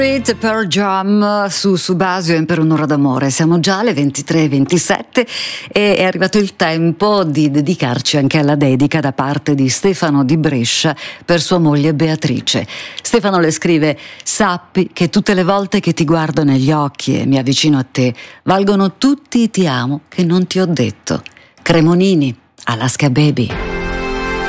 Pearl Jam su Subasio per un'ora d'amore. Siamo già alle 23:27 e è arrivato il tempo di dedicarci anche alla dedica da parte di Stefano di Brescia per sua moglie Beatrice. Stefano le scrive: sappi che tutte le volte che ti guardo negli occhi e mi avvicino a te valgono tutti i ti amo che non ti ho detto. Cremonini, Alaska Baby.